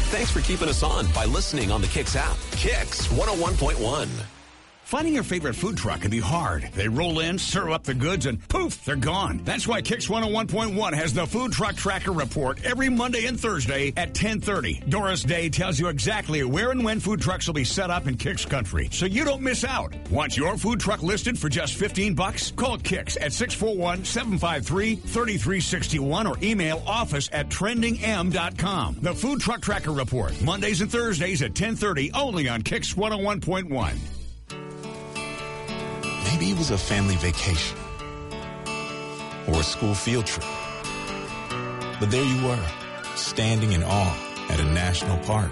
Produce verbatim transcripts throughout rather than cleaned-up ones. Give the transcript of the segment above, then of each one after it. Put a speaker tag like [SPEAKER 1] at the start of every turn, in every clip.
[SPEAKER 1] Thanks for keeping us on by listening on the Kicks app. Kicks one oh one point one.
[SPEAKER 2] Finding your favorite food truck can be hard. They roll in, serve up the goods, and poof, they're gone. That's why Kicks one oh one point one has the Food Truck Tracker Report every Monday and Thursday at ten thirty. Doris Day tells you exactly where and when food trucks will be set up in Kicks country, so you don't miss out. Want your food truck listed for just fifteen bucks? Call Kicks at six four one, seven five three, three three six one or email office at trending m dot com. The Food Truck Tracker Report, Mondays and Thursdays at ten thirty, only on Kicks one oh one point one.
[SPEAKER 3] Maybe it was a family vacation or a school field trip. But there you were, standing in awe at a national park.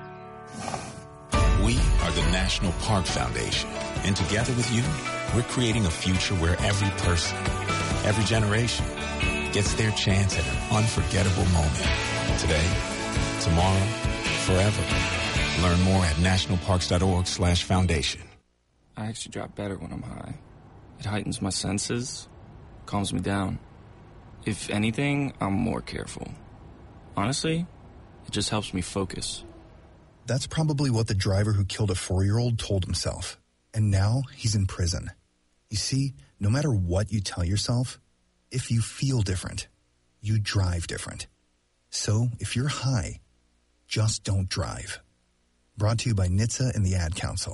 [SPEAKER 3] We are the National Park Foundation, and together with you, we're creating a future where every person, every generation, gets their chance at an unforgettable moment. Today, tomorrow, forever. Learn more at nationalparks.org slash foundation.
[SPEAKER 4] I actually drop better when I'm high. It heightens my senses, calms me down. If anything, I'm more careful. Honestly, it just helps me focus.
[SPEAKER 5] That's probably what the driver who killed a four-year-old told himself. And now he's in prison. You see, no matter what you tell yourself, if you feel different, you drive different. So if you're high, just don't drive. Brought to you by N H T S A and the Ad Council.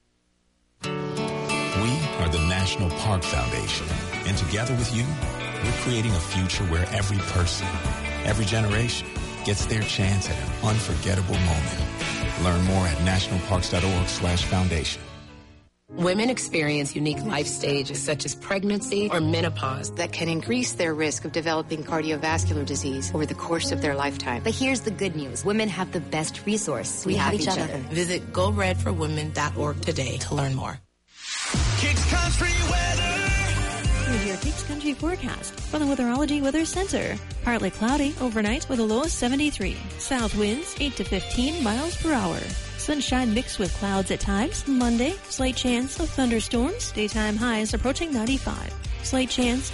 [SPEAKER 3] We are the National Park Foundation, and together with you, we're creating a future where every person, every generation, gets their chance at an unforgettable moment. Learn more at nationalparks.org slash foundation.
[SPEAKER 6] Women experience unique life stages such as pregnancy or menopause
[SPEAKER 7] that can increase their risk of developing cardiovascular disease over the course of their lifetime.
[SPEAKER 8] But here's the good news. Women have the best resource.
[SPEAKER 7] We, we have, have each other. other.
[SPEAKER 6] Visit go red for women dot org today to learn more.
[SPEAKER 9] Kicks Country weather.
[SPEAKER 10] Here's your Kicks Country forecast from the Weatherology Weather Center. Partly cloudy overnight with a low of seventy-three. South winds eight to fifteen miles per hour. Sunshine mixed with clouds at times. Monday, slight chance of thunderstorms. Daytime highs approaching ninety-five. Slight chance